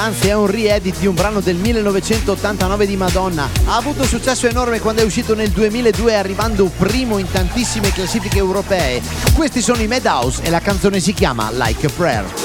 Anzi, è un re-edit di un brano del 1989 di Madonna. Ha avuto successo enorme quando è uscito nel 2002, arrivando primo in tantissime classifiche europee. Questi sono i Madhouse e la canzone si chiama Like a Prayer.